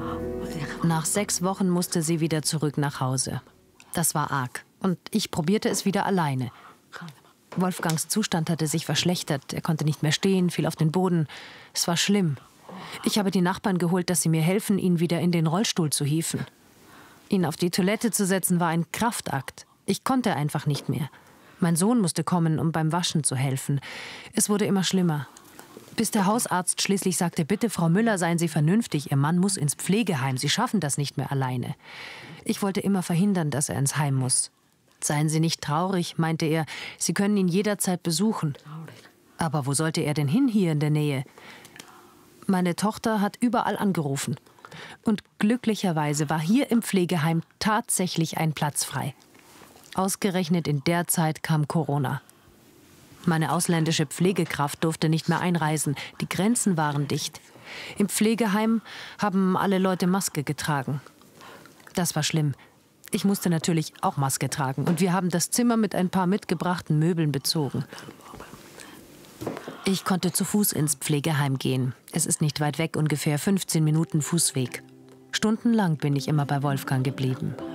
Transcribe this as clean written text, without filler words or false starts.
Nach 6 Wochen musste sie wieder zurück nach Hause. Das war arg. Und ich probierte es wieder alleine. Wolfgangs Zustand hatte sich verschlechtert. Er konnte nicht mehr stehen, fiel auf den Boden. Es war schlimm. Ich habe die Nachbarn geholt, dass sie mir helfen, ihn wieder in den Rollstuhl zu hieven. Ihn auf die Toilette zu setzen, war ein Kraftakt. Ich konnte einfach nicht mehr. Mein Sohn musste kommen, um beim Waschen zu helfen. Es wurde immer schlimmer. Bis der Hausarzt schließlich sagte, bitte, Frau Müller, seien Sie vernünftig. Ihr Mann muss ins Pflegeheim. Sie schaffen das nicht mehr alleine. Ich wollte immer verhindern, dass er ins Heim muss. Seien Sie nicht traurig, meinte er. Sie können ihn jederzeit besuchen. Aber wo sollte er denn hin hier in der Nähe? Meine Tochter hat überall angerufen. Und glücklicherweise war hier im Pflegeheim tatsächlich ein Platz frei. Ausgerechnet in der Zeit kam Corona. Meine ausländische Pflegekraft durfte nicht mehr einreisen. Die Grenzen waren dicht. Im Pflegeheim haben alle Leute Maske getragen. Das war schlimm. Ich musste natürlich auch Maske tragen. Und wir haben das Zimmer mit ein paar mitgebrachten Möbeln bezogen. Ich konnte zu Fuß ins Pflegeheim gehen. Es ist nicht weit weg, ungefähr 15 Minuten Fußweg. Stundenlang bin ich immer bei Wolfgang geblieben.